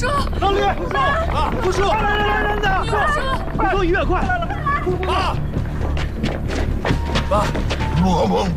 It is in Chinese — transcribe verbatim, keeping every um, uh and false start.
叔， 老李，啊，不叔，来来来来来，快，快送医院，快！爸，爸， 罗蒙。